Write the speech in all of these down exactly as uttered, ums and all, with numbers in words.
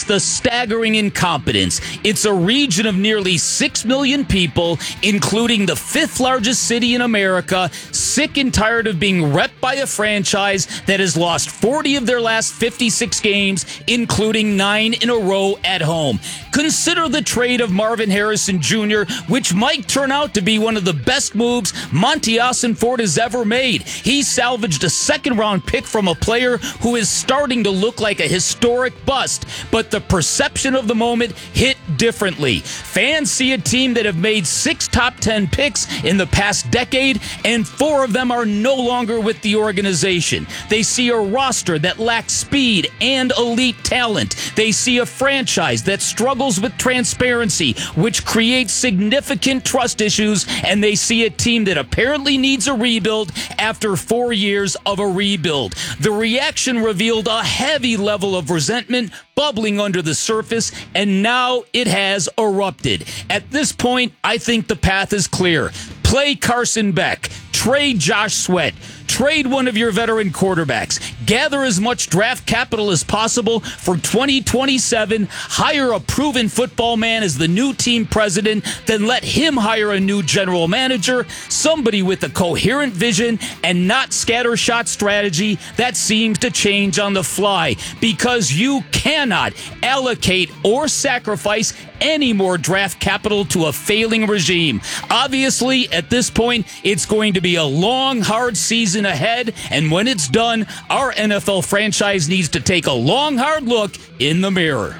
the staggering incompetence. It's a region of nearly six million people, including the fifth largest city in America, sick and tired of being repped by a franchise that has lost forty of their last fifty-six games, including nine in a row at home. Consider the trade of Marvin Harrison Junior, which might turn out to be one of the best moves Monty Ossenfort has ever made. He salvaged a second-round pick from a player who is starting to look like a historic bust, but the perception of the moment hit differently. Fans see a team that have made six top ten picks in the past decade, and four of them are no longer with the organization. They see a roster that lacks speed and elite talent. They see a franchise that struggles with transparency, which creates significant trust issues, and they see a team that apparently needs a rebuild after four years of a rebuild. The reaction revealed a heavy level of resentment bubbling under the surface, and now it has erupted. At this point, I think the path is clear. Play Carson Beck. Trade Josh Sweat. Trade one of your veteran quarterbacks. Gather as much draft capital as possible for twenty twenty-seven. Hire a proven football man as the new team president. Then let him hire a new general manager, somebody with a coherent vision and not scattershot strategy that seems to change on the fly. Because you cannot allocate or sacrifice any more draft capital to a failing regime. Obviously, at this point, it's going to be a long, hard season ahead, and when it's done, our N F L franchise needs to take a long, hard look in the mirror.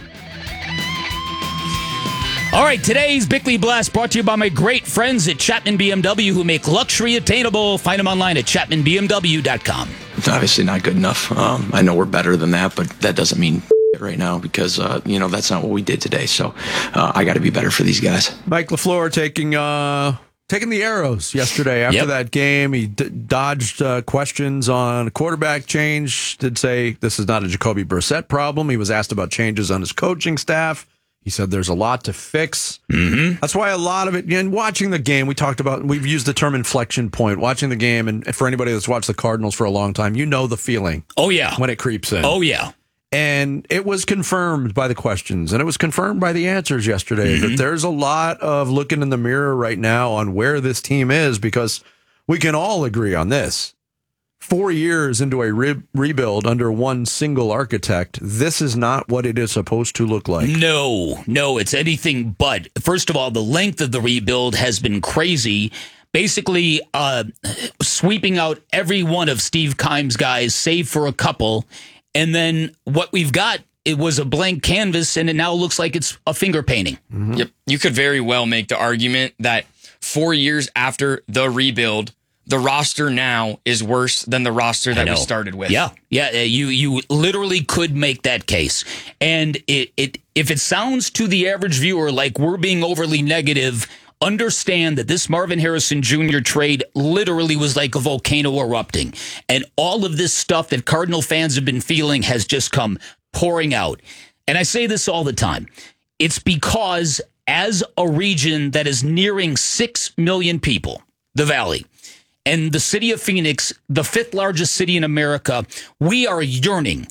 All right, today's Bickley Blast brought to you by my great friends at Chapman B M W who make luxury attainable. Find them online at chapman b m w dot com. It's obviously not good enough. Um, I know we're better than that, but that doesn't mean right now because, uh, you know, that's not what we did today. So uh, I got to be better for these guys. Mike LaFleur taking uh, taking the arrows yesterday after Yep. that game. He d- dodged uh, questions on quarterback change. Did say this is not a Jacoby Brissett problem. He was asked about changes on his coaching staff. He said there's a lot to fix. Mm-hmm. That's why a lot of it, and watching the game, we talked about, we've used the term inflection point. Watching the game, and for anybody that's watched the Cardinals for a long time, you know the feeling. Oh, yeah. When it creeps in. Oh, yeah. And it was confirmed by the questions, and it was confirmed by the answers yesterday Mm-hmm. that there's a lot of looking in the mirror right now on where this team is, because we can all agree on this. Four years into a re- rebuild under one single architect, this is not what it is supposed to look like. No, no, it's anything but. First of all, the length of the rebuild has been crazy. Basically, uh, sweeping out every one of Steve Keim's guys, save for a couple. And then what we've got, it was a blank canvas, and it now looks like it's a finger painting. Mm-hmm. Yep. You could very well make the argument that four years after the rebuild, the roster now is worse than the roster that we started with. Yeah, yeah, you you literally could make that case. And it it if it sounds to the average viewer like we're being overly negative, understand that this Marvin Harrison Junior trade literally was like a volcano erupting. And all of this stuff that Cardinal fans have been feeling has just come pouring out. And I say this all the time. It's because as a region that is nearing six million people, the Valley, and the city of Phoenix, the fifth largest city in America, we are yearning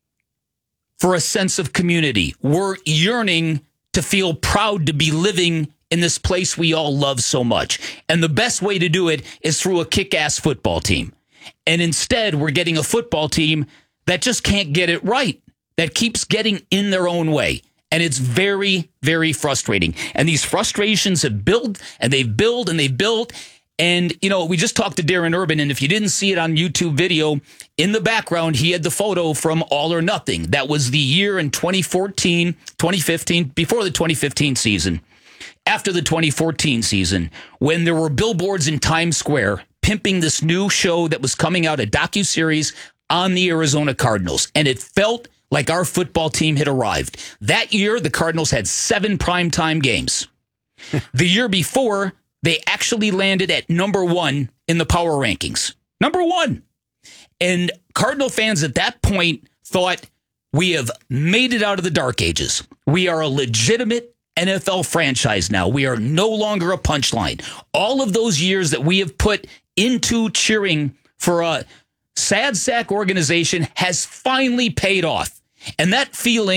for a sense of community. We're yearning to feel proud to be living in this place we all love so much. And the best way to do it is through a kick-ass football team. And instead, we're getting a football team that just can't get it right, that keeps getting in their own way. And it's very, very frustrating. And these frustrations have built, and they've built, and they've built. And, you know, we just talked to Darren Urban, and if you didn't see it on YouTube video, in the background, he had the photo from All or Nothing. That was the year in twenty fourteen, twenty fifteen, before the twenty fifteen season, after the twenty fourteen season, when there were billboards in Times Square pimping this new show that was coming out, a docuseries on the Arizona Cardinals. And it felt like our football team had arrived. That year, the Cardinals had seven primetime games. The year before, they actually landed at number one in the power rankings. Number one. And Cardinal fans at that point thought, we have made it out of the dark ages. We are a legitimate N F L franchise now. We are no longer a punchline. All of those years that we have put into cheering for a sad sack organization has finally paid off. And that feeling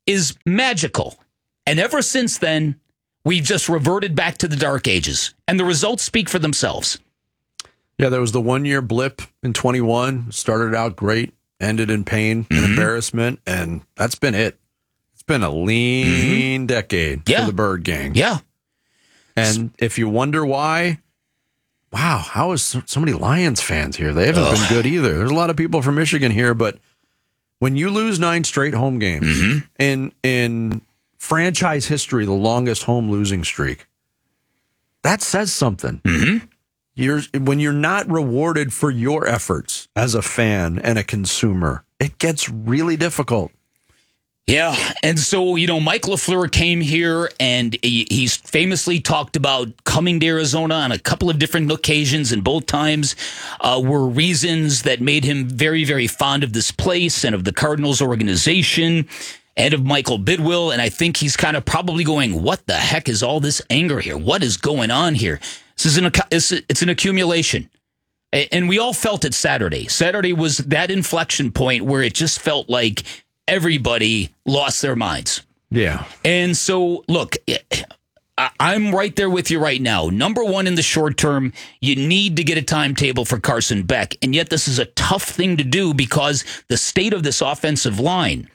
is magical. And ever since then, we've just reverted back to the dark ages. And the results speak for themselves. Yeah, there was the one-year blip in twenty-one. Started out great, ended in pain and mm-hmm. embarrassment, and that's been it. It's been a lean mm-hmm. decade yeah. for the Bird Gang. Yeah. And if you wonder why, wow, how is so, so many Lions fans here? They haven't Ugh. been good either. There's a lot of people from Michigan here, but when you lose nine straight home games mm-hmm. in in franchise history, the longest home losing streak, that says something. Mm-hmm. You're when you're not rewarded for your efforts as a fan and a consumer, it gets really difficult. Yeah, and so, you know, Mike LaFleur came here, and he, he's famously talked about coming to Arizona on a couple of different occasions, and both times uh, were reasons that made him very, very fond of this place and of the Cardinals organization and of Michael Bidwill, and I think he's kind of probably going, what the heck is all this anger here? What is going on here? This is an, it's an accumulation. And we all felt it Saturday. Saturday was that inflection point where it just felt like everybody lost their minds. Yeah. And so, look, I'm right there with you right now. Number one, in the short term, you need to get a timetable for Carson Beck. And yet this is a tough thing to do because the state of this offensive line,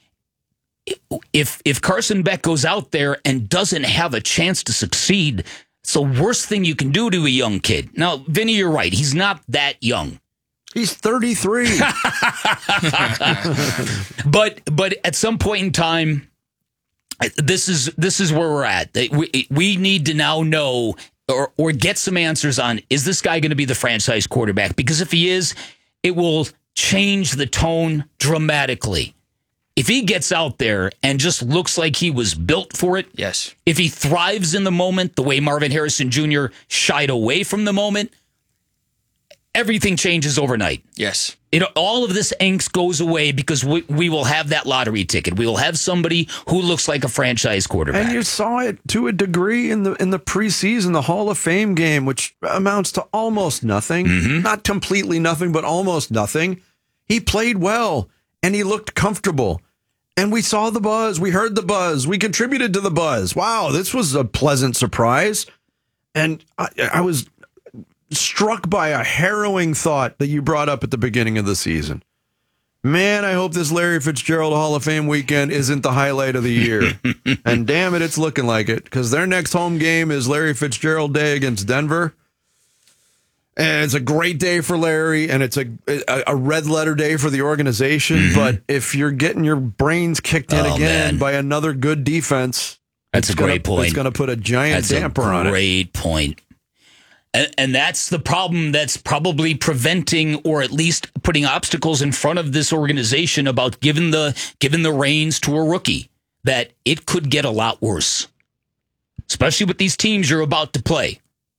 if if Carson Beck goes out there and doesn't have a chance to succeed, it's the worst thing you can do to a young kid. Now, Vinny, you're right. He's not that young. He's thirty-three. but but at some point in time, this is this is where we're at. We we need to now know or or get some answers on, is this guy going to be the franchise quarterback? Because if he is, it will change the tone dramatically. If he gets out there and just looks like he was built for it, yes. If he thrives in the moment, the way Marvin Harrison Junior shied away from the moment, everything changes overnight. Yes. It, all of this angst goes away because we, we will have that lottery ticket. We will have somebody who looks like a franchise quarterback. And you saw it to a degree in the in the preseason, the Hall of Fame game, which amounts to almost nothing. Mm-hmm. Not completely nothing, but almost nothing. He played well, and he looked comfortable. And we saw the buzz. We heard the buzz. We contributed to the buzz. Wow, this was a pleasant surprise. And I, I was struck by a harrowing thought that you brought up at the beginning of the season. Man, I hope this Larry Fitzgerald Hall of Fame weekend isn't the highlight of the year. And damn it, it's looking like it, because their next home game is Larry Fitzgerald Day against Denver. And it's a great day for Larry, and it's a a, a red letter day for the organization. Mm-hmm. But if you're getting your brains kicked in oh, again man. by another good defense, that's a great gonna, point. It's going to put a giant that's damper a on it. Great point. And, and that's the problem that's probably preventing, or at least putting obstacles in front of this organization about giving the giving the reins to a rookie, that it could get a lot worse, especially with these teams you're about to play.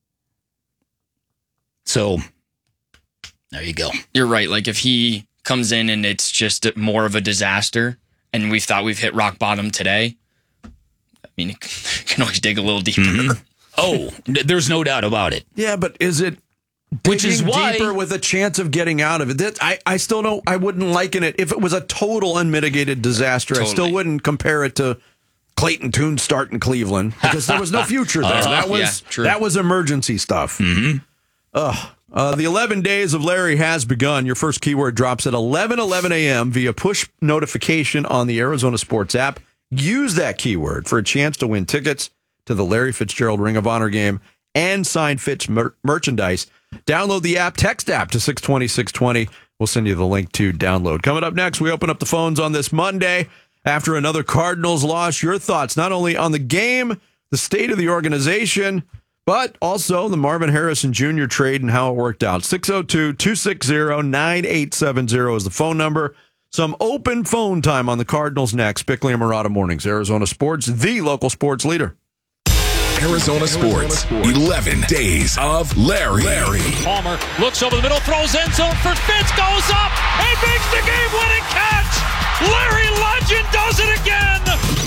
So there you go. You're right. Like if he comes in and it's just more of a disaster and we thought we've hit rock bottom today, I mean, you can always dig a little deeper. Mm-hmm. Oh, there's no doubt about it. Yeah, but is it which is why deeper with a chance of getting out of it? That, I, I still don't, I wouldn't liken it. If it was a total unmitigated disaster, totally. I still wouldn't compare it to Clayton Tune's start in Cleveland, because there was no future there. Uh, that was yeah, true. that was emergency stuff. Mm-hmm. Ugh. Uh, the eleven days of Larry has begun. Your first keyword drops at eleven eleven a.m. via push notification on the Arizona Sports app. Use that keyword for a chance to win tickets to the Larry Fitzgerald Ring of Honor game and signed Fitz mer- merchandise. Download the app, text app to six twenty, six twenty. We'll send you the link to download. Coming up next, we open up the phones on this Monday after another Cardinals loss. Your thoughts not only on the game, the state of the organization, but also the Marvin Harrison Junior trade and how it worked out. six oh two, two six zero, nine eight seven zero is the phone number. Some open phone time on the Cardinals next. Bickley and Murata Mornings, Arizona Sports, the local sports leader. Arizona Sports, eleven days of Larry. Larry. Palmer looks over the middle, throws end zone for Fitz, goes up, and makes the game-winning catch. Larry Legend does it again.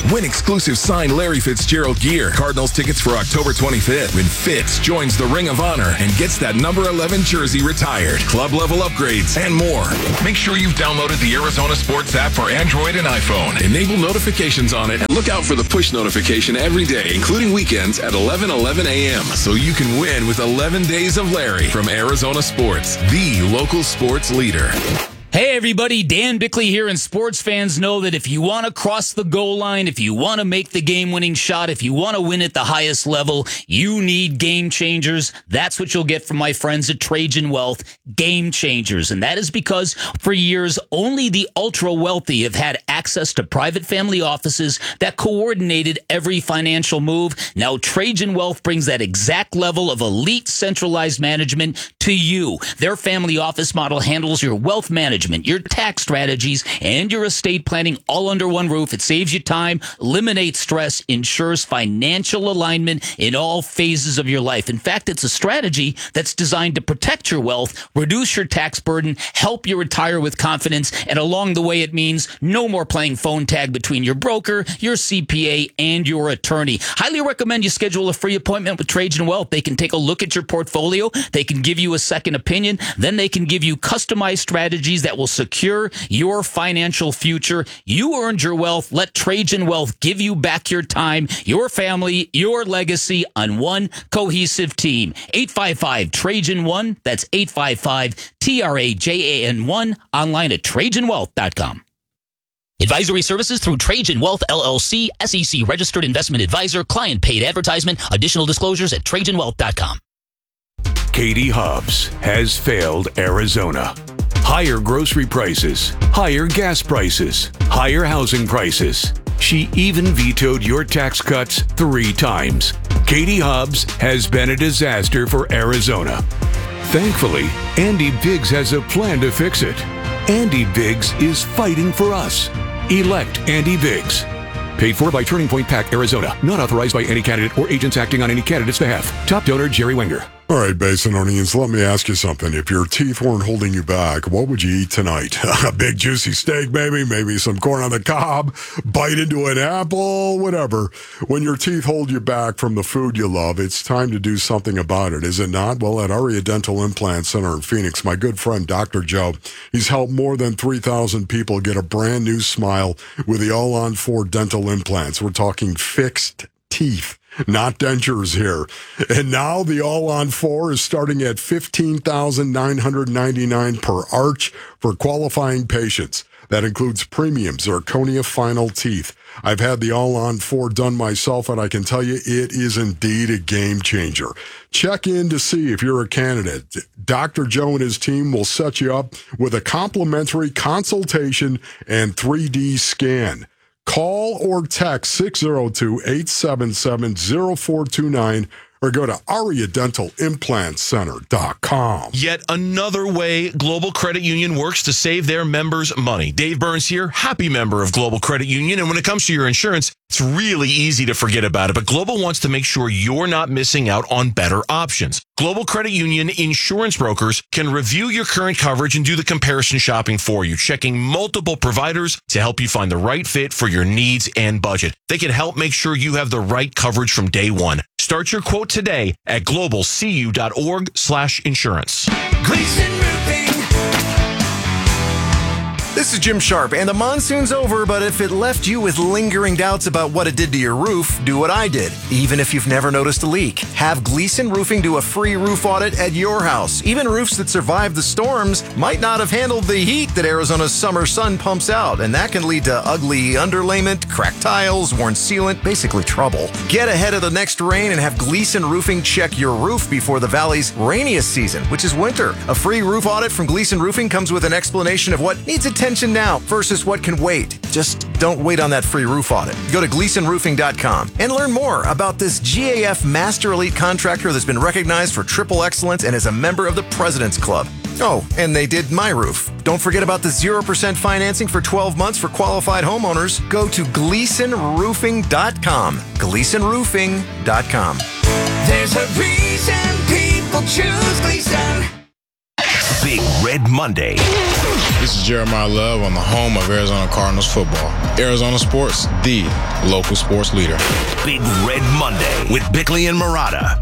Win exclusive signed Larry Fitzgerald gear. Cardinals tickets for October twenty-fifth when Fitz joins the Ring of Honor and gets that number eleven jersey retired. Club level upgrades and more. Make sure you've downloaded the Arizona Sports app for Android and iPhone. Enable notifications on it and look out for the push notification every day, including weekends at eleven eleven a.m. so you can win with eleven days of Larry from Arizona Sports, the local sports leader. Hey everybody, Dan Bickley here, and sports fans know that if you want to cross the goal line, if you want to make the game-winning shot, if you want to win at the highest level, you need Game Changers. That's what you'll get from my friends at Trajan Wealth, Game Changers. And that is because for years, only the ultra-wealthy have had access to private family offices that coordinated every financial move. Now Trajan Wealth brings that exact level of elite centralized management to you. Their family office model handles your wealth management, your tax strategies, and your estate planning all under one roof. It saves you time, eliminates stress, ensures financial alignment in all phases of your life. In fact, it's a strategy that's designed to protect your wealth, reduce your tax burden, help you retire with confidence, and along the way it means no more playing phone tag between your broker, your C P A, and your attorney. Highly recommend you schedule a free appointment with Trajan Wealth. They can take a look at your portfolio, they can give you a second opinion, then they can give you customized strategies that will secure your financial future. You earned your wealth. Let Trajan Wealth give you back your time, your family, your legacy on one cohesive team. eight five five Trajan one. That's eight five five T R A J A N one. Online at Trajan Wealth dot com. Advisory services through Trajan Wealth, L L C, S E C registered investment advisor, client paid advertisement. Additional disclosures at Trajan Wealth dot com. Katie Hobbs has failed Arizona. Higher grocery prices, higher gas prices, higher housing prices. She even vetoed your tax cuts three times. Katie Hobbs has been a disaster for Arizona. Thankfully, Andy Biggs has a plan to fix it. Andy Biggs is fighting for us. Elect Andy Biggs. Paid for by Turning Point PAC, Arizona. Not authorized by any candidate or agents acting on any candidate's behalf. Top donor, Jerry Wenger. All right, Basinonians, let me ask you something. If your teeth weren't holding you back, what would you eat tonight? A big juicy steak, maybe, maybe some corn on the cob, bite into an apple, whatever. When your teeth hold you back from the food you love, it's time to do something about it, is it not? Well, at Aria Dental Implant Center in Phoenix, my good friend Doctor Joe, he's helped more than three thousand people get a brand new smile with the all-on four dental implants. We're talking fixed teeth, not dentures here. And now the all-on four is starting at fifteen thousand nine hundred ninety-nine dollars per arch for qualifying patients. That includes premium zirconia final teeth. I've had the all-on four done myself, and I can tell you it is indeed a game changer. Check in to see if you're a candidate. Doctor Joe and his team will set you up with a complimentary consultation and three D scan. Call or text six oh two, eight seven seven, oh four two nine or go to aria dental implant center dot com. Yet another way Global Credit Union works to save their members money. Dave Burns here, happy member of Global Credit Union. And when it comes to your insurance, it's really easy to forget about it, but Global wants to make sure you're not missing out on better options. Global Credit Union insurance brokers can review your current coverage and do the comparison shopping for you, checking multiple providers to help you find the right fit for your needs and budget. They can help make sure you have the right coverage from day one. Start your quote today at global c u dot org slash insurance. Gleason Roofing. This is Jim Sharp, and the monsoon's over, but if it left you with lingering doubts about what it did to your roof, do what I did. Even if you've never noticed a leak, have Gleason Roofing do a free roof audit at your house. Even roofs that survived the storms might not have handled the heat that Arizona's summer sun pumps out, and that can lead to ugly underlayment, cracked tiles, worn sealant, basically trouble. Get ahead of the next rain and have Gleason Roofing check your roof before the valley's rainiest season, which is winter. A free roof audit from Gleason Roofing comes with an explanation of what needs attention now versus what can wait. Just don't wait on that free roof audit. Go to gleason roofing dot com and learn more about this G A F Master Elite contractor that's been recognized for triple excellence and is a member of the President's Club. Oh, and they did my roof. Don't forget about the zero percent financing for twelve months for qualified homeowners. Go to gleason roofing dot com. gleason roofing dot com. There's a reason people choose Gleason. Big Red Monday. This is Jeremiah Love on the home of Arizona Cardinals football. Arizona Sports, the local sports leader. Big Red Monday with Bickley and Marotta.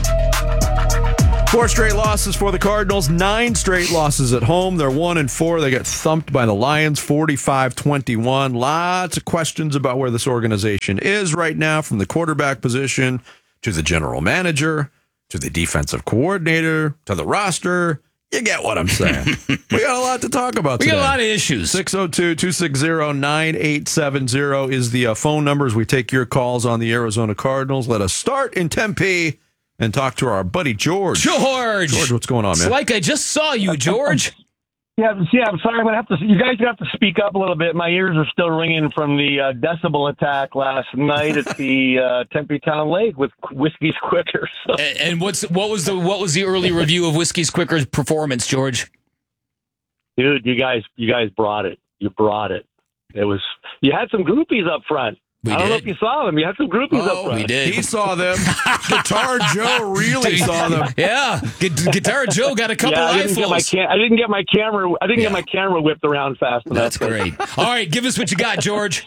Four straight losses for the Cardinals, nine straight losses at home. They're one and four. They get thumped by the Lions, forty-five twenty-one. Lots of questions about where this organization is right now, from the quarterback position to the general manager to the defensive coordinator to the roster. You get what I'm saying. We got a lot to talk about today. We got a lot of issues. six oh two, two six zero, nine eight seven zero is the uh, phone numbers. We take your calls on the Arizona Cardinals. Let us start in Tempe and talk to our buddy George. George. George, what's going on, man? It's like I just saw you, George. Yeah, yeah. I'm sorry. I'm gonna have to. You guys have to speak up a little bit. My ears are still ringing from the uh, decibel attack last night at the uh, Tempe Town Lake with Whiskey's Quicker. So. And, and what's what was the what was the early review of Whiskey's Quicker's performance, George? Dude, you guys, you guys brought it. You brought it. It was. You had some groupies up front. We I don't did. know if you saw them. You had some groupies Oh, up front. we did. He saw them. Guitar Joe really saw them. Yeah, Gu- Guitar Joe got a couple yeah, I didn't, get my eyefuls. cam- I didn't get my camera. I didn't Yeah. get my camera whipped around fast enough. That's great. All right, give us what you got, George.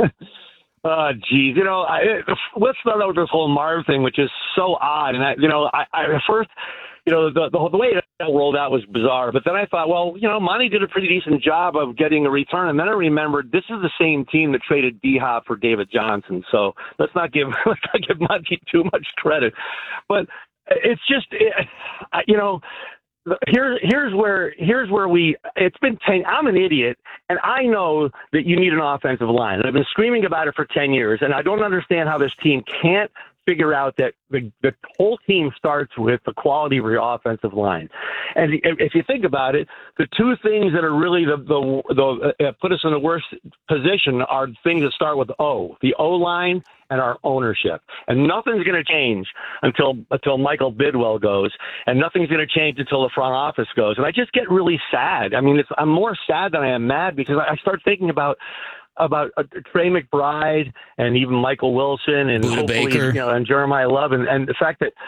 Uh, geez, you know, I, let's start out with this whole Marv thing, which is so odd. And I, you know, I, I at first, you know, the, the the way it rolled out was bizarre. But then I thought, well, you know, Monty did a pretty decent job of getting a return. And then I remembered this is the same team that traded D-Hop for David Johnson. So let's not give let's not give Monty too much credit. But it's just, it, you know. Here, here's where here's where we. It's been ten. I'm an idiot, and I know that you need an offensive line. And I've been screaming about it for ten years, and I don't understand how this team can't figure out that the, the whole team starts with the quality of your offensive line. And if you think about it, the two things that are really the the, the uh, put us in the worst position are things that start with O, the O line and our ownership. And nothing's going to change until until Michael Bidwell goes, and nothing's going to change until the front office goes. And I just get really sad. I mean, it's, I'm more sad than I am mad, because I start thinking about about uh, Trey McBride and even Michael Wilson and Buda hopefully, Baker. you know, and Jeremiah Love, and, and the fact that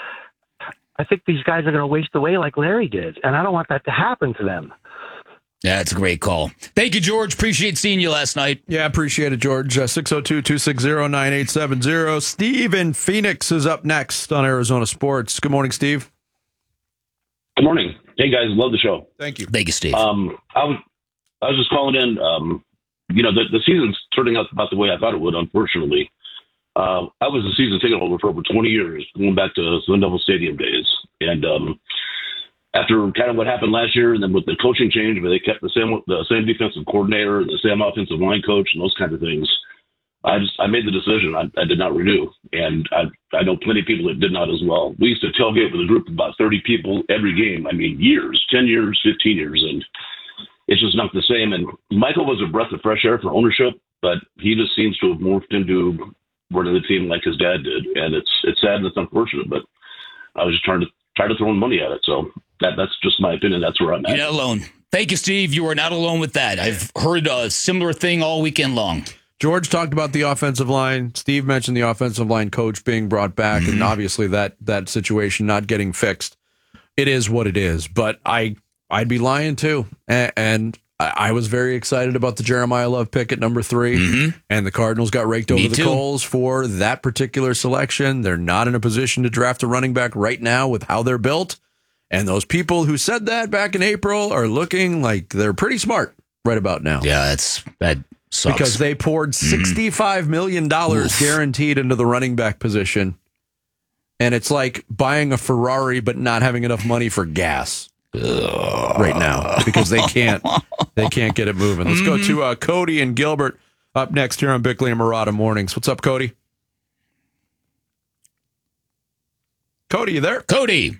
I think these guys are going to waste away like Larry did, and I don't want that to happen to them. Yeah, that's a great call. Thank you, George. Appreciate seeing you last night. Yeah, appreciate it, George. Uh, six oh two, two six zero, nine eight seven zero. Steve in Phoenix is up next on Arizona Sports. Good morning, Steve. Good morning. Hey, guys. Love the show. Thank you. Thank you, Steve. Um, I was I was just calling in. Um, you know, the, the season's turning out about the way I thought it would, unfortunately. Uh, I was a season ticket holder for over twenty years, going back to Sun Devil Stadium days. And um, after kind of what happened last year, and then with the coaching change, where they kept the same the same defensive coordinator, and the same offensive line coach, and those kinds of things, I just I made the decision. I, I did not renew, and I I know plenty of people that did not as well. We used to tailgate with a group of about thirty people every game. I mean, years, ten years, fifteen years, and it's just not the same. And Michael was a breath of fresh air for ownership, but he just seems to have morphed into running the team like his dad did, and it's it's sad and it's unfortunate. But I was just trying to try to throw money at it, so that that's just my opinion. That's where I'm at. You're not alone. Thank you, Steve. You are not alone with that. I've heard a similar thing all weekend long. George talked about the offensive line. Steve mentioned the offensive line coach being brought back, mm-hmm. and obviously that that situation not getting fixed. It is what it is, but I I'd be lying too, and, and I was very excited about the Jeremiah Love pick at number three, mm-hmm. and the Cardinals got raked over Me the too. coals for that particular selection. They're not in a position to draft a running back right now with how they're built, and those people who said that back in April are looking like they're pretty smart right about now. Yeah, that's that sucks. Because they poured sixty-five million dollars Oof. guaranteed into the running back position, and it's like buying a Ferrari but not having enough money for gas. Ugh. Right now, because they can't they can't get it moving. Let's go to uh, Cody and Gilbert up next here on Bickley and Marotta Mornings. What's up, Cody? Cody, you there? Cody.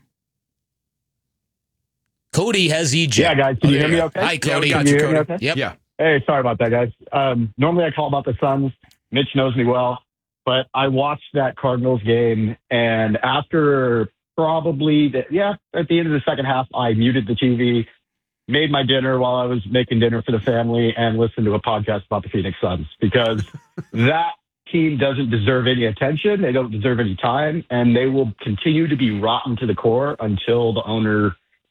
Cody has E J. Yeah, guys, can you hear me okay? Hi, Cody. Yeah, we got Can you you, hear me Cody. okay? Yep. Yeah. Hey, sorry about that, guys. Um, normally I call about the Suns. Mitch knows me well, but I watched that Cardinals game, and after probably, the, yeah, at the end of the second half, I muted the T V, made my dinner while I was making dinner for the family, and listened to a podcast about the Phoenix Suns, because that team doesn't deserve any attention. They don't deserve any time, and they will continue to be rotten to the core until the owner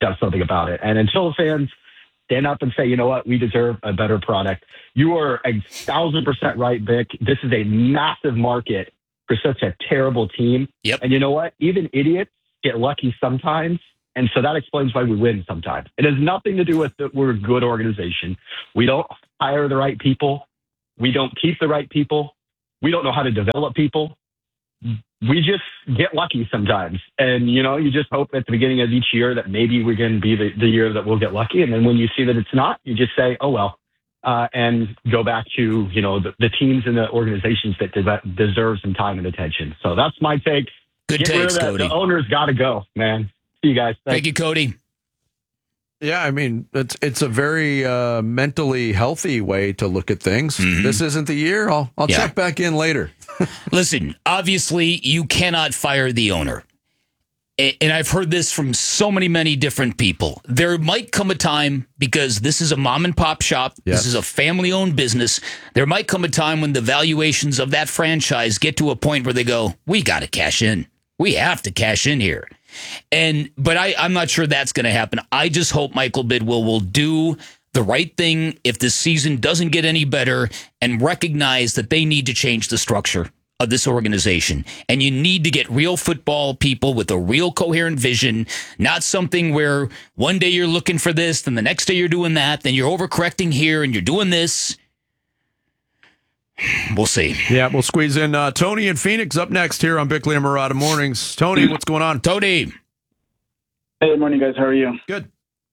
does something about it. And until fans stand up and say, you know what, we deserve a better product. You are a thousand percent right, Vic. This is a massive market for such a terrible team. Yep. And you know what? Even idiots get lucky sometimes. And so that explains why we win sometimes. It has nothing to do with that we're a good organization. We don't hire the right people. We don't keep the right people. We don't know how to develop people. We just get lucky sometimes. And, you know, you just hope at the beginning of each year that maybe we're going to be the, the year that we'll get lucky. And then when you see that it's not, you just say, oh, well, uh, and go back to, you know, the, the teams and the organizations that de- deserve some time and attention. So that's my take. Good Get rid takes, of that. Cody. The owner's got to go, man. See you guys. Thanks. Thank you, Cody. Yeah, I mean, it's it's a very uh, mentally healthy way to look at things. Mm-hmm. This isn't the year. I'll I'll yeah. check back in later. Listen, obviously, you cannot fire the owner. And I've heard this from so many, many different people. There might come a time, because this is a mom and pop shop, yes. this is a family-owned business, there might come a time when the valuations of that franchise get to a point where they go, we got to cash in. We have to cash in here. And but I, I'm not sure that's going to happen. I just hope Michael Bidwill will do the right thing if this season doesn't get any better and recognize that they need to change the structure of this organization. And you need to get real football people with a real coherent vision, not something where one day you're looking for this, then the next day you're doing that, then you're overcorrecting here and you're doing this. We'll see. Yeah, we'll squeeze in uh, Tony in Phoenix up next here on Bickley and Marotta Mornings. Tony, what's going on? Tony. Hey, good morning, guys. How are you? Good.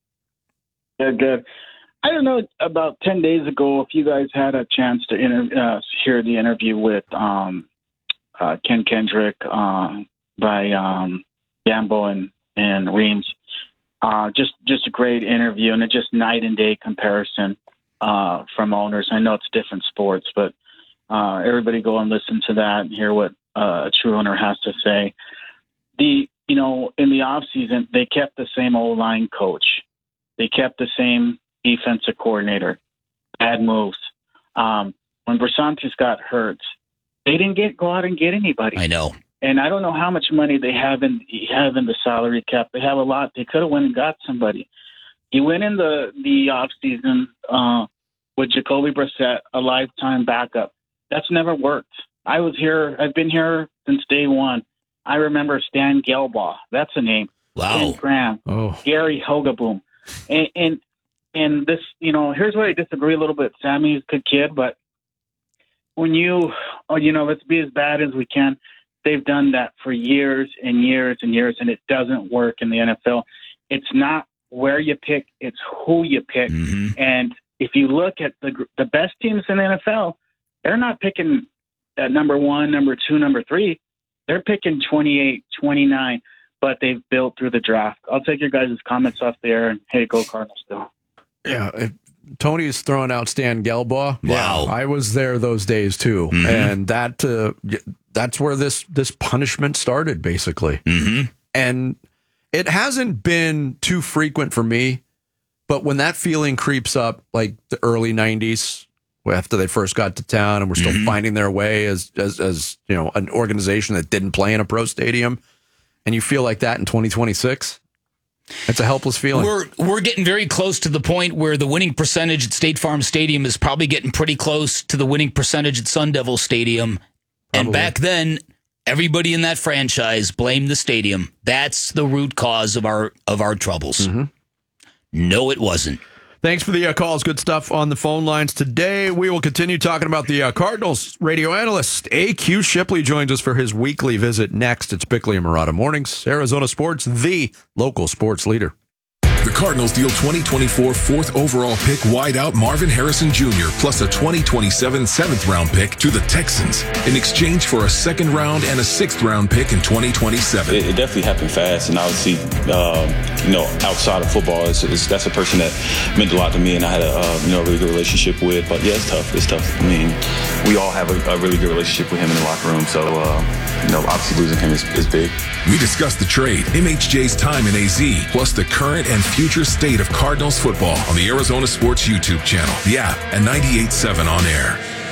Good, good. I don't know, about ten days ago, if you guys had a chance to inter- uh, hear the interview with um, uh, Ken Kendrick uh, by um, Gambo and, and Reams. Uh, just, just a great interview, and a just night and day comparison uh, from owners. I know it's different sports, but uh, everybody go and listen to that and hear what uh, a true owner has to say. The You know, in the off season, they kept the same O-line coach. They kept the same defensive coordinator. Bad moves. Um, when Bersantis got hurt, they didn't get go out and get anybody. I know. And I don't know how much money they have in have in the salary cap. They have a lot. They could have went and got somebody. He went in the the off season uh, with Jacoby Brissett, a lifetime backup. That's never worked. I was here. I've been here since day one. I remember Stan Gelbaugh. That's a name. Wow. Ken Graham. Oh. Gary Hogaboom. And, and and this, you know, here's where I disagree a little bit. Sammy's a good kid, but when you, oh, you know, let's be as bad as we can. They've done that for years and years and years, and it doesn't work in the N F L. It's not where you pick, it's who you pick. Mm-hmm. And if you look at the the best teams in the N F L, they're not picking at number one, number two, number three. They're picking twenty-eight, twenty-nine, but they've built through the draft. I'll take your guys' comments off there, and hey, go Cardinals still. Yeah, if Tony's throwing out Stan Gelbaugh. Wow. Yeah, I was there those days too. Mm-hmm. And that uh, that's where this this punishment started, basically. Mm-hmm. And it hasn't been too frequent for me, but when that feeling creeps up, like the early nineties, after they first got to town and were still mm-hmm. finding their way as, as, as you know, an organization that didn't play in a pro stadium, and you feel like that in twenty twenty-six, it's a helpless feeling. We're we're getting very close to the point where the winning percentage at State Farm Stadium is probably getting pretty close to the winning percentage at Sun Devil Stadium. Probably. And back then, everybody in that franchise blamed the stadium. That's the root cause of our of our troubles. Mm-hmm. No, it wasn't. Thanks for the uh, calls. Good stuff on the phone lines today. We will continue talking about the uh, Cardinals. Radio analyst A Q Shipley joins us for his weekly visit next. It's Bickley and Marotta Mornings. Arizona Sports, the local sports leader. The Cardinals deal twenty twenty-four fourth overall pick wideout Marvin Harrison Junior plus a twenty twenty-seven seventh round pick to the Texans in exchange for a second round and a sixth round pick in twenty twenty-seven. It, it definitely happened fast, and obviously, um, you know, outside of football, it's, it's, that's a person that meant a lot to me, and I had a uh, you know a really good relationship with. But yeah, it's tough. It's tough. I mean, we all have a, a really good relationship with him in the locker room, so uh, you know, obviously losing him is, is big. We discussed the trade, M H J's time in A Z, plus the current and future state of Cardinals football on the Arizona Sports YouTube channel, the app, and ninety-eight point seven on air.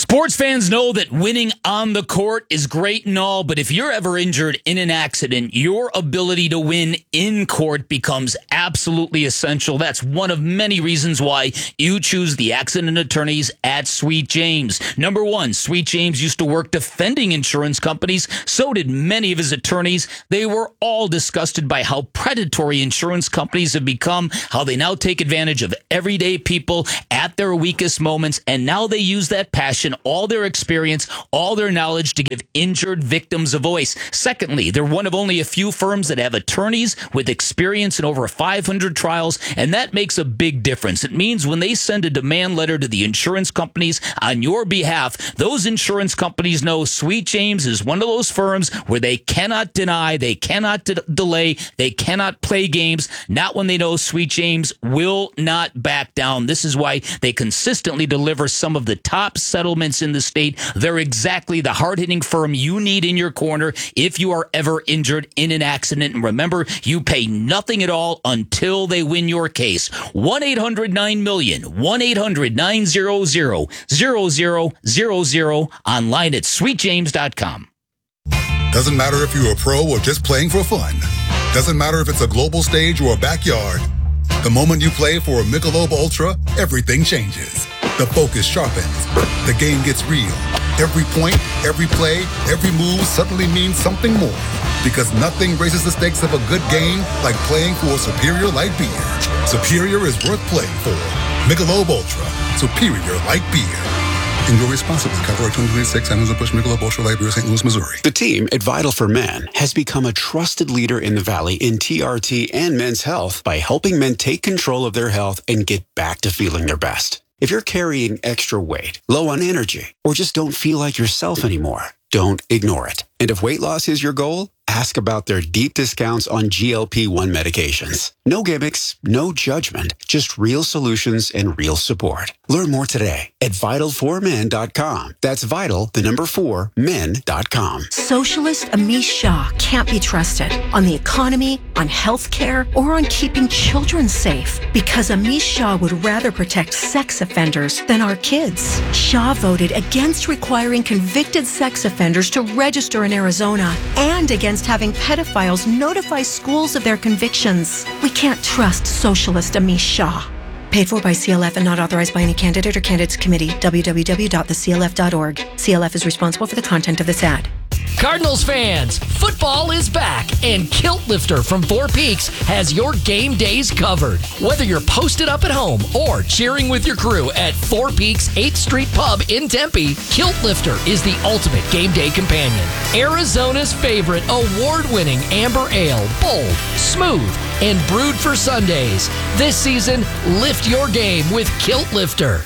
Sports fans know that winning on the court is great and all, but if you're ever injured in an accident, your ability to win in court becomes absolutely essential. That's one of many reasons why you choose the accident attorneys at Sweet James. Number one, Sweet James used to work defending insurance companies. So did many of his attorneys. They were all disgusted by how predatory insurance companies have become, how they now take advantage of everyday people at their weakest moments, and now they use that passion, all their experience, all their knowledge to give injured victims a voice. Secondly, they're one of only a few firms that have attorneys with experience in over five hundred trials, and that makes a big difference. It means when they send a demand letter to the insurance companies on your behalf, those insurance companies know Sweet James is one of those firms where they cannot deny, they cannot de- delay, they cannot play games, not when they know Sweet James will not back down. This is why they consistently deliver some of the top settlements in the state. They're exactly the hard-hitting firm you need in your corner if you are ever injured in an accident. And remember, you pay nothing at all until they win your case. one eight hundred nine million, one eight hundred nine hundred, zero zero zero zero, online at sweet james dot com. Doesn't matter if you're a pro or just playing for fun. Doesn't matter if it's a global stage or a backyard. The moment you play for a Michelob Ultra, everything changes. The focus sharpens. The game gets real. Every point, every play, every move suddenly means something more. Because nothing raises the stakes of a good game like playing for a superior light beer. Superior is worth playing for. Michelob Ultra. Superior light beer. Enjoy responsibly. Copyright twenty twenty-six. Anheuser-Busch Michelob Ultra Light Beer, Saint Louis, Missouri. The team at Vital for Men has become a trusted leader in the Valley in T R T and men's health by helping men take control of their health and get back to feeling their best. If you're carrying extra weight, low on energy, or just don't feel like yourself anymore, don't ignore it. And if weight loss is your goal, ask about their deep discounts on G L P one medications. No gimmicks, no judgment, just real solutions and real support. Learn more today at vital for men dot com. That's vital, the number four, men dot com. Socialist Amish Shah can't be trusted on the economy, on health care, or on keeping children safe because Amish Shah would rather protect sex offenders than our kids. Shah voted against requiring convicted sex offenders to register in Arizona and against having pedophiles notify schools of their convictions. We can't trust Socialist Amish Shah. Paid for by C L F and not authorized by any candidate or candidates committee. w w w dot the c l f dot org. C L F is responsible for the content of this ad. Cardinals fans, football is back, and Kilt Lifter from Four Peaks has your game days covered. Whether you're posted up at home or cheering with your crew at Four Peaks eighth Street Pub in Tempe, Kilt Lifter is the ultimate game day companion. Arizona's favorite award-winning amber ale, bold, smooth, and brewed for Sundays. This season, lift your game with Kilt Lifter.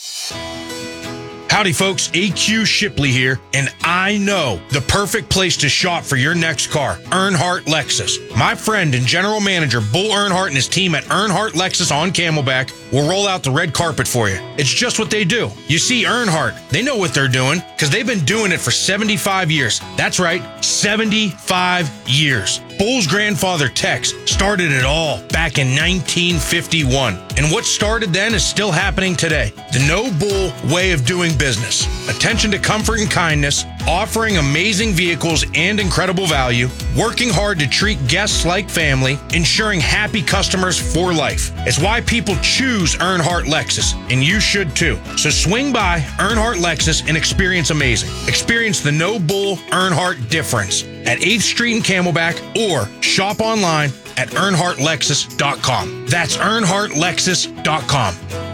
Howdy, folks. A Q Shipley here, and I know the perfect place to shop for your next car, Earnhardt Lexus. My friend and general manager, Bull Earnhardt, and his team at Earnhardt Lexus on Camelback will roll out the red carpet for you. It's just what they do. You see, Earnhardt, they know what they're doing because they've been doing it for seventy-five years. That's right, seventy-five years. Bull's grandfather, Tex, started it all back in nineteen fifty-one. And what started then is still happening today. The No Bull way of doing business. Attention to comfort and kindness, offering amazing vehicles and incredible value, working hard to treat guests like family, ensuring happy customers for life. It's why people choose Earnhardt Lexus, and you should too. So swing by Earnhardt Lexus and experience amazing. Experience the No Bull Earnhardt difference at eighth Street in Camelback, or shop online at earnhardt lexus dot com. That's earnhardt lexus dot com.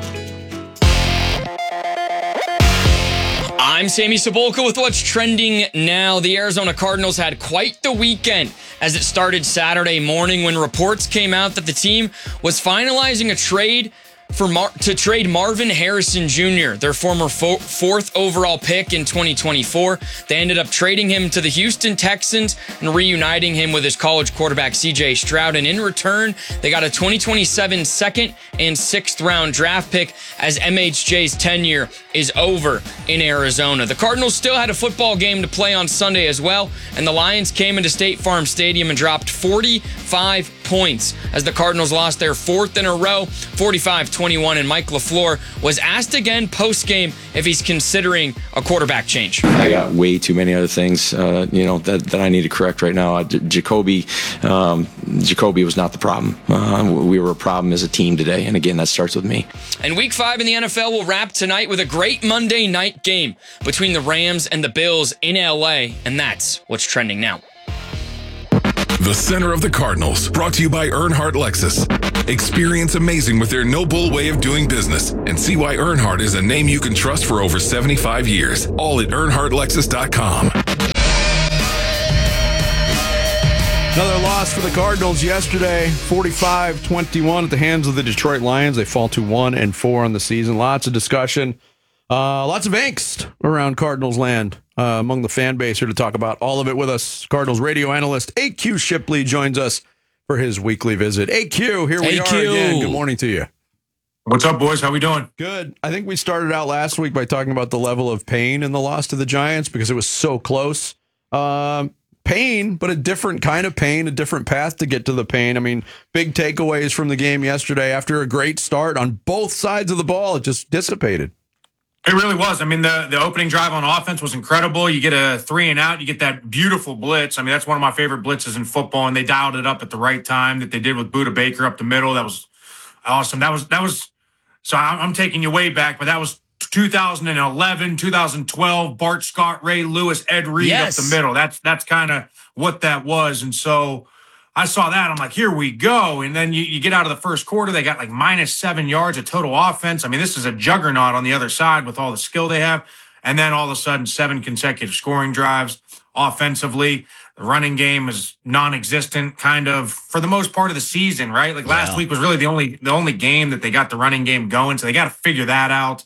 I'm Sammy Cebulka with what's trending now. The Arizona Cardinals had quite the weekend as it started Saturday morning when reports came out that the team was finalizing a trade for Mar- to trade Marvin Harrison Junior, their former fo- fourth overall pick in twenty twenty-four. They ended up trading him to the Houston Texans and reuniting him with his college quarterback C J Stroud. And in return, they got a twenty twenty-seven second and sixth round draft pick as M H J's tenure is over in Arizona. The Cardinals still had a football game to play on Sunday as well, and the Lions came into State Farm Stadium and dropped forty-five points as the Cardinals lost their fourth in a row, forty-five twenty-one, and Mike LaFleur was asked again post-game if he's considering a quarterback change. I got way too many other things, uh, you know, that, that I need to correct right now. Uh, J- Jacoby, um, Jacoby was not the problem. Uh, we were a problem as a team today, and again, that starts with me. And week five in the N F L will wrap tonight with a great Monday night game between the Rams and the Bills in L A, and that's what's trending now. The Center of the Cardinals, brought to you by Earnhardt Lexus. Experience amazing with their no-bull way of doing business and see why Earnhardt is a name you can trust for over seventy-five years. All at earnhardt lexus dot com. Another loss for the Cardinals yesterday, forty-five twenty-one at the hands of the Detroit Lions. They fall to one and four on the season. Lots of discussion, uh, lots of angst around Cardinals land uh, among the fan base. Here to talk about all of it with us, Cardinals radio analyst A Q Shipley joins us for his weekly visit. A Q, here we A are Q. again. Good morning to you. What's up, boys? How we doing? Good. I think we started out last week by talking about the level of pain in the loss to the Giants because it was so close. Um, pain, but a different kind of pain, a different path to get to the pain. I mean, big takeaways from the game yesterday. After a great start on both sides of the ball, it just dissipated. It really was. I mean, the, the opening drive on offense was incredible. You get a three and out. You get that beautiful blitz. I mean, that's one of my favorite blitzes in football, and they dialed it up at the right time that they did with Budda Baker up the middle. That was awesome. That was, that was, so I'm, I'm taking you way back, but that was two thousand eleven, two thousand twelve, Bart Scott, Ray Lewis, Ed Reed Yes. up the middle. That's that's kind of what that was. And so I saw that. I'm like, here we go. And then you, you get out of the first quarter, they got like minus seven yards of total offense. I mean, this is a juggernaut on the other side with all the skill they have. And then all of a sudden, seven consecutive scoring drives offensively. The running game is non-existent kind of for the most part of the season, right? Like last Yeah. week was really the only the only game that they got the running game going. So they got to figure that out.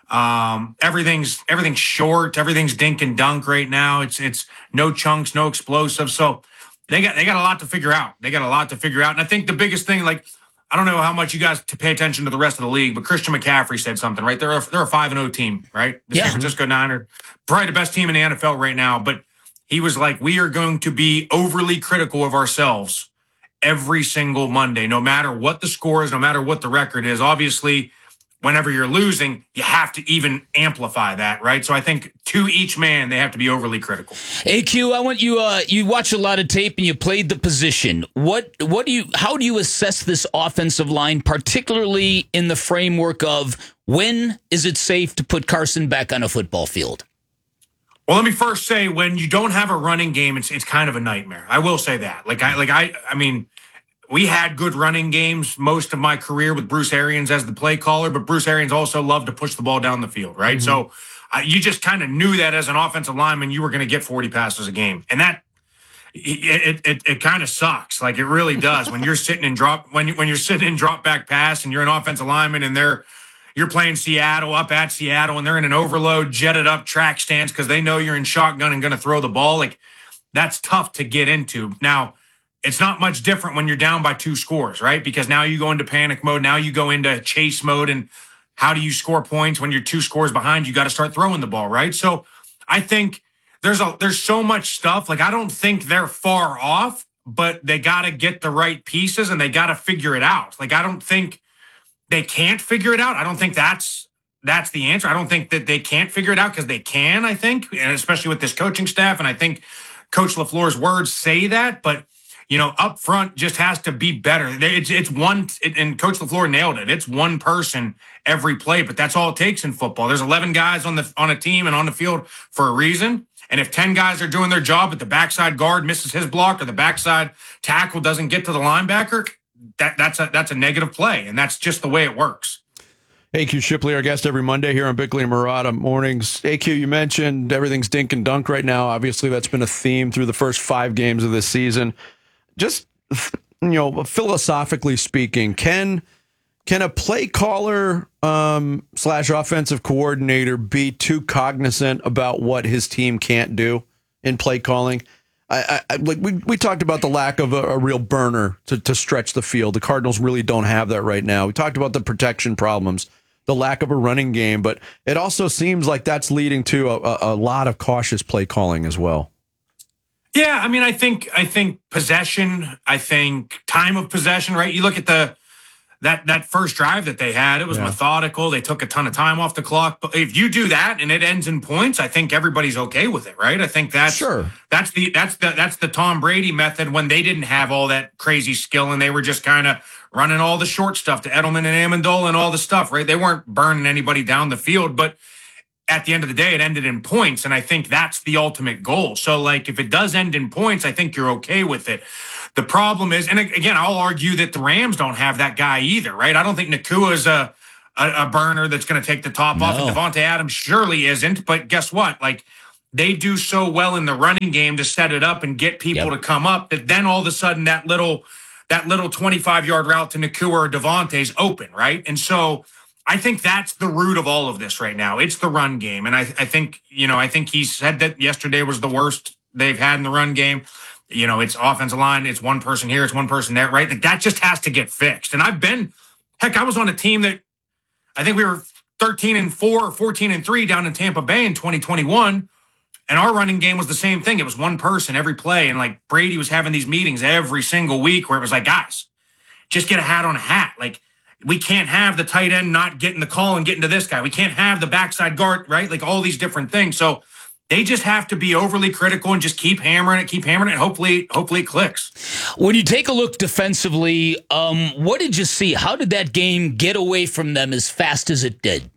Um, everything's everything's short, everything's dink and dunk right now. It's it's no chunks, no explosives. So they got they got a lot to figure out. They got a lot to figure out. And I think the biggest thing, like, I don't know how much you guys to pay attention to the rest of the league, but Christian McCaffrey said something, right? They're a, they're a five and oh team, right? The Yeah. San Francisco Niners, probably the best team in the N F L right now. But he was like, we are going to be overly critical of ourselves every single Monday, no matter what the score is, no matter what the record is. Obviously, whenever you're losing, you have to even amplify that, right? So I think to each man, they have to be overly critical. A Q, I want you. Uh, you watch a lot of tape and you played the position. What? What do you? How do you assess this offensive line, particularly in the framework of when is it safe to put Carson back on a football field? Well, let me first say, when you don't have a running game, it's it's kind of a nightmare. I will say that. Like I like I I mean, we had good running games most of my career with Bruce Arians as the play caller, but Bruce Arians also loved to push the ball down the field, right? Mm-hmm. So uh, you just kind of knew that as an offensive lineman, you were going to get forty passes a game, and that it it it, it kind of sucks. Like it really does when you're sitting in drop when you, when you're sitting in drop back pass and you're an offensive lineman and they're you're playing Seattle up at Seattle and they're in an overload jetted up track stance because they know you're in shotgun and going to throw the ball. Like that's tough to get into. Now, it's not much different when you're down by two scores, right? Because now you go into panic mode. Now you go into chase mode. And how do you score points when you're two scores behind? You got to start throwing the ball, right? So I think there's a there's so much stuff. Like I don't think they're far off, but they got to get the right pieces and they got to figure it out. Like I don't think they can't figure it out. I don't think that's that's the answer. I don't think that they can't figure it out because they can, I think, and especially with this coaching staff. And I think Coach LaFleur's words say that, but you know, up front just has to be better. It's it's one, and Coach LaFleur nailed it. It's one person every play, but that's all it takes in football. There's eleven guys on the on a team and on the field for a reason. And if ten guys are doing their job, but the backside guard misses his block or the backside tackle doesn't get to the linebacker, that that's a that's a negative play, and that's just the way it works. A Q Shipley, our guest every Monday here on Bickley and Marotta Mornings. A Q, you mentioned everything's dink and dunk right now. Obviously, that's been a theme through the first five games of this season. Just, you know, philosophically speaking, can can a play caller um, slash offensive coordinator be too cognizant about what his team can't do in play calling? I, I like we we talked about the lack of a, a real burner to, to stretch the field. The Cardinals really don't have that right now. We talked about the protection problems, the lack of a running game, but it also seems like that's leading to a, a, a lot of cautious play calling as well. Yeah, I mean, I think I think possession, I think time of possession, right? You look at the that that first drive that they had, it was Yeah. methodical. They took a ton of time off the clock. But if you do that and it ends in points, I think everybody's okay with it, right? I think that's Sure. that's the that's the that's the Tom Brady method when they didn't have all that crazy skill and they were just kind of running all the short stuff to Edelman and Amendola and all the stuff, right? They weren't burning anybody down the field, but at the end of the day, it ended in points. And I think that's the ultimate goal. So, like, if it does end in points, I think you're okay with it. The problem is, and again, I'll argue that the Rams don't have that guy either, right? I don't think Nakua is a, a, a burner that's going to take the top off, and Devontae Adams surely isn't. But guess what? Like, they do so well in the running game to set it up and get people to come up that then all of a sudden that little that little twenty-five yard route to Nakua or Devontae's open, right? And so I think that's the root of all of this right now. It's the run game. And I, I think, you know, I think he said that yesterday was the worst they've had in the run game. You know, it's offensive line, it's one person here, it's one person there, right? Like, that just has to get fixed. And I've been, heck, I was on a team that I think we were thirteen and four or fourteen and three down in Tampa Bay in twenty twenty-one. And our running game was the same thing. It was one person every play. And like Brady was having these meetings every single week where it was like, guys, just get a hat on a hat. Like, we can't have the tight end not getting the call and getting to this guy. We can't have the backside guard, right? Like, all these different things. So they just have to be overly critical and just keep hammering it, keep hammering it. Hopefully, hopefully it clicks. When you take a look defensively, um, what did you see? How did that game get away from them as fast as it did?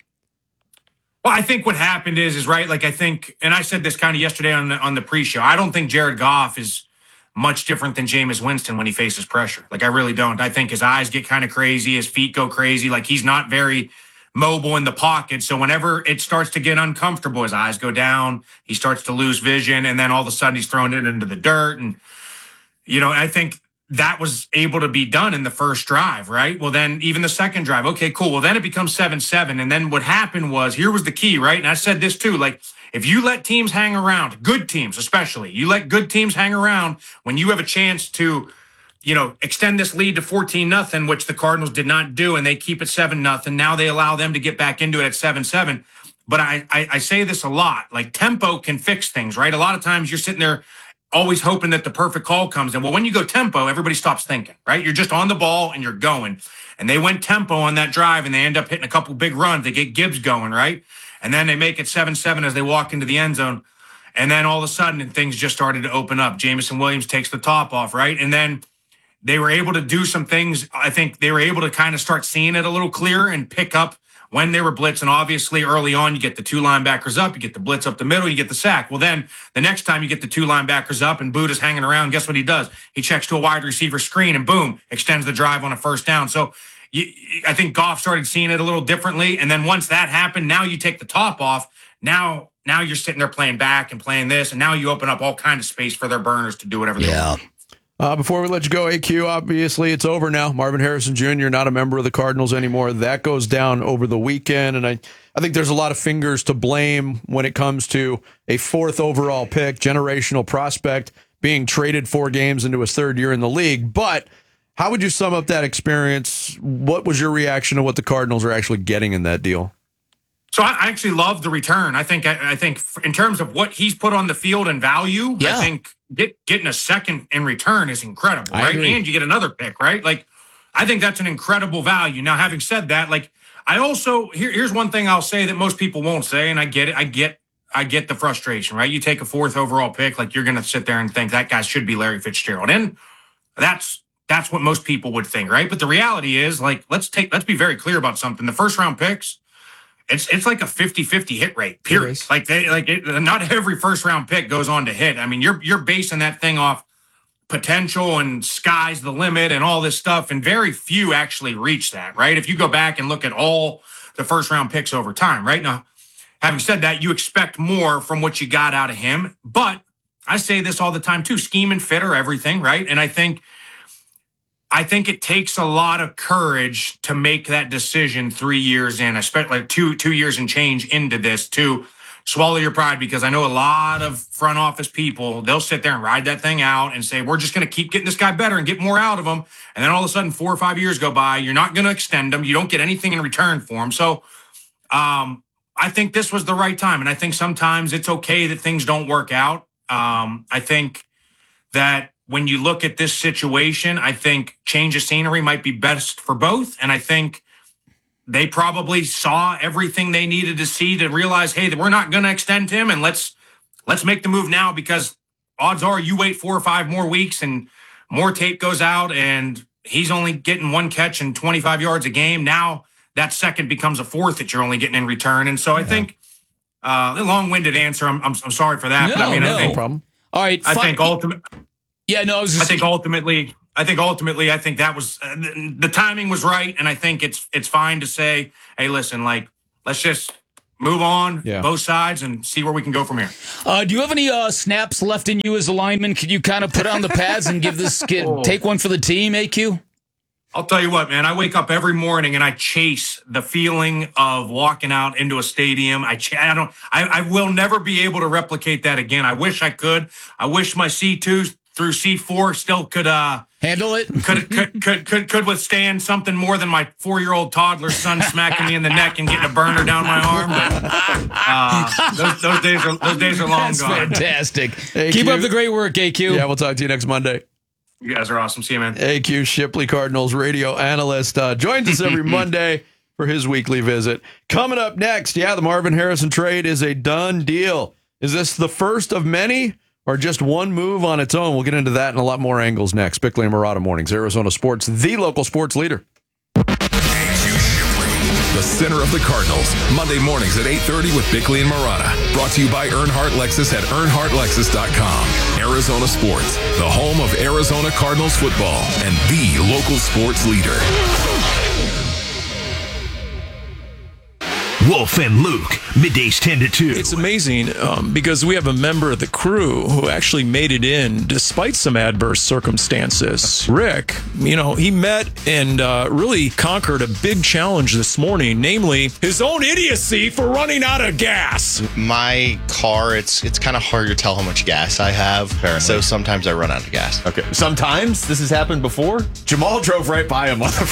Well, I think what happened is, is right. Like, I think, and I said this kind of yesterday on the, on the pre-show, I don't think Jared Goff is much different than Jameis Winston when he faces pressure. Like, I really don't. I think his eyes get kind of crazy. His feet go crazy. Like, he's not very mobile in the pocket. So whenever it starts to get uncomfortable, his eyes go down. He starts to lose vision. And then all of a sudden he's throwing it into the dirt. And, you know, I think that was able to be done in the first drive, right? Well, then even the second drive. Okay, cool. Well, then it becomes seven seven. And then what happened was, here was the key, right? And I said this too, like, if you let teams hang around, good teams especially, you let good teams hang around when you have a chance to, you know, extend this lead to fourteen nothing, which the Cardinals did not do, and they keep it seven nothing. Now they allow them to get back into it at seven seven. But I, I I say this a lot, like, tempo can fix things, right? A lot of times you're sitting there always hoping that the perfect call comes in. Well, when you go tempo, everybody stops thinking, right? You're just on the ball and you're going. And they went tempo on that drive, and they end up hitting a couple big runs. They get Gibbs going, right? And then they make it seven seven as they walk into the end zone. And then all of a sudden, things just started to open up. Jamison Williams takes the top off, right? And then they were able to do some things. I think they were able to kind of start seeing it a little clearer and pick up when they were blitzing. Obviously, early on, you get the two linebackers up, you get the blitz up the middle, you get the sack. Well, then the next time you get the two linebackers up and Buddha's hanging around, guess what he does? He checks to a wide receiver screen and boom, extends the drive on a first down. So you, I think Goff started seeing it a little differently. And then once that happened, now you take the top off. Now, now you're sitting there playing back and playing this, and now you open up all kinds of space for their burners to do whatever they Yeah. want. Uh, before we let you go, A Q, obviously it's over now. Marvin Harrison Junior not a member of the Cardinals anymore. That goes down over the weekend, and I, I think there's a lot of fingers to blame when it comes to a fourth overall pick, generational prospect, being traded four games into his third year in the league. But how would you sum up that experience? What was your reaction to what the Cardinals are actually getting in that deal? So I actually love the return. I think I, I think in terms of what he's put on the field and value, Yeah. I think get, getting a second in return is incredible, I right? agree. And you get another pick, right? Like, I think that's an incredible value. Now, having said that, like, I also here, here's one thing I'll say that most people won't say, and I get it. I get I get the frustration, right? You take a fourth overall pick, like, you're going to sit there and think that guy should be Larry Fitzgerald, and that's that's what most people would think, right? But the reality is, like, let's take let's be very clear about something. The first round picks. It's it's like a fifty-fifty hit rate, period. Like they like it, not every first round pick goes on to hit. I mean, you're you're basing that thing off potential and sky's the limit and all this stuff, and very few actually reach that, right? If you go back and look at all the first round picks over time, right? Now, having said that, you expect more from what you got out of him, but I say this all the time too: scheme and fit are everything, right? And I think. I think it takes a lot of courage to make that decision three years in, especially like two two years and change into this, to swallow your pride, because I know a lot of front office people, they'll sit there and ride that thing out and say, we're just going to keep getting this guy better and get more out of him. And then all of a sudden, four or five years go by, you're not going to extend him. You don't get anything in return for him. So um, I think this was the right time. And I think sometimes it's okay that things don't work out. Um, I think that when you look at this situation, I think change of scenery might be best for both. And I think they probably saw everything they needed to see to realize, hey, we're not going to extend him, and let's let's make the move now, because odds are you wait four or five more weeks and more tape goes out and he's only getting one catch and twenty-five yards a game. Now that second becomes a fourth that you're only getting in return. And so I think uh, a long-winded answer. I'm, I'm I'm sorry for that. No, but I mean, no I think, problem. All right, I fi- think ultimately. Yeah, no, I was just I think ultimately, I think ultimately, I think that was uh, the, the timing was right, and I think it's it's fine to say, hey, listen, like let's just move on, Yeah. both sides, and see where we can go from here. Uh, do you have any uh, snaps left in you as a lineman? Can you kind of put on the pads and give this kid take one for the team, A Q? I'll tell you what, man. I wake up every morning and I chase the feeling of walking out into a stadium. I, ch- I don't. I, I will never be able to replicate that again. I wish I could. I wish my C two through C four still could uh, handle it. Could could could could could withstand something more than my four-year-old toddler son smacking me in the neck and getting a burner down my arm. But uh, those, those days are those days are long That's gone. fantastic. A Keep Q. up the great work, A Q. Yeah, we'll talk to you next Monday. You guys are awesome. See you, man. A Q Shipley, Cardinals radio analyst, uh, joins us every Monday for his weekly visit. Coming up next, yeah, the Marvin Harrison trade is a done deal. Is this the first of many or just one move on its own? We'll get into that and a lot more angles next. Bickley and Murata Mornings, Arizona Sports, the local sports leader. The center of the Cardinals, Monday mornings at eight thirty with Bickley and Murata. Brought to you by Earnhardt Lexus at earnhardt lexus dot com. Arizona Sports, the home of Arizona Cardinals football and the local sports leader. Wolf and Luke, middays ten to two. It's amazing um, because we have a member of the crew who actually made it in despite some adverse circumstances. Rick, you know, he met and uh, really conquered a big challenge this morning, namely his own idiocy for running out of gas. My car, it's it's kind of hard to tell how much gas I have. Apparently. So sometimes I run out of gas. Okay. Sometimes this has happened before. Jamal drove right by him on the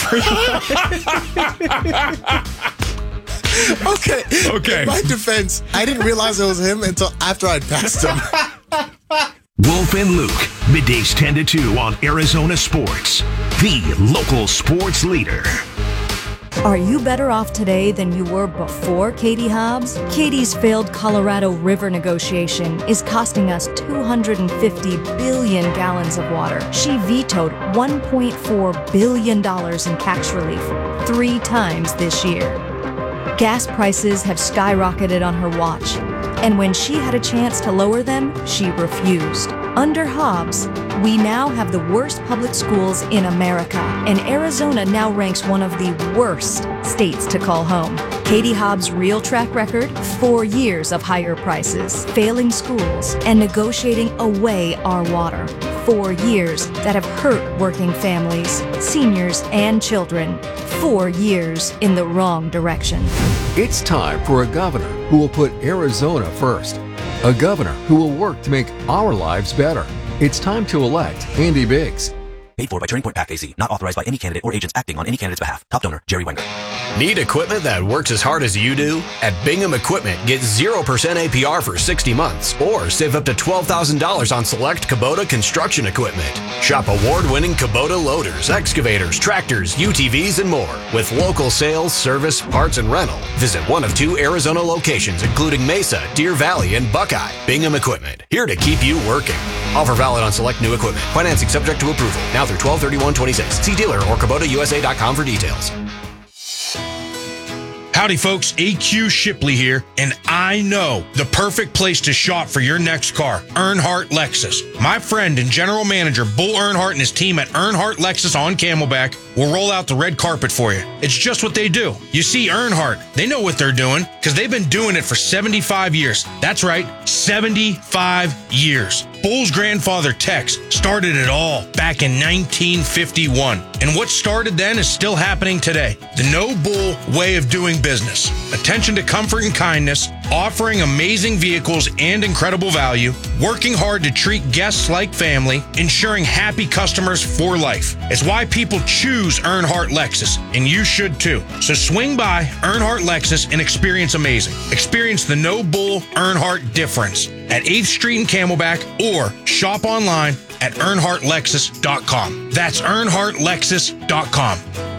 freeway. Okay. Okay. In my defense, I didn't realize it was him until after I'd passed him. Wolf and Luke, middays ten to two on Arizona Sports, the local sports leader. Are you better off today than you were before Katie Hobbs? Katie's failed Colorado River negotiation is costing us two hundred fifty billion gallons of water. She vetoed one point four billion dollars in tax relief three times this year. Gas prices have skyrocketed on her watch, and when she had a chance to lower them, she refused. Under Hobbs, we now have the worst public schools in America, and Arizona now ranks one of the worst states to call home. Katie Hobbs' real track record? Four years of higher prices, failing schools, and negotiating away our water. Four years that have hurt working families, seniors, and children. Four years in the wrong direction. It's time for a governor who will put Arizona first. A governor who will work to make our lives better. It's time to elect Andy Biggs. Paid for by Turning Point Pack A C. Not authorized by any candidate or agents acting on any candidate's behalf. Top donor, Jerry Wenger. Need equipment that works as hard as you do? At Bingham Equipment, get zero percent A P R for sixty months or save up to twelve thousand dollars on select Kubota construction equipment. Shop award-winning Kubota loaders, excavators, tractors, U T Vs, and more. With local sales, service, parts, and rental. Visit one of two Arizona locations, including Mesa, Deer Valley, and Buckeye. Bingham Equipment, here to keep you working. Offer valid on select new equipment. Financing subject to approval. Now through twelve thirty-one twenty-six. See dealer or Kubota U S A dot com for details. Howdy, folks. A Q Shipley here, and I know the perfect place to shop for your next car, Earnhardt Lexus. My friend and general manager, Bull Earnhardt, and his team at Earnhardt Lexus on Camelback will roll out the red carpet for you. It's just what they do. You see, Earnhardt, they know what they're doing because they've been doing it for seventy-five years. That's right, seventy-five years. Bull's grandfather, Tex, started it all back in nineteen fifty-one. And what started then is still happening today. The No Bull way of doing business. Attention to comfort and kindness, offering amazing vehicles and incredible value, working hard to treat guests like family, ensuring happy customers for life. It's why people choose Earnhardt Lexus, and you should too. So swing by Earnhardt Lexus and experience amazing. Experience the No Bull Earnhardt difference. at eighth Street in Camelback or shop online at earnhardt lexus dot com. That's earnhardt lexus dot com.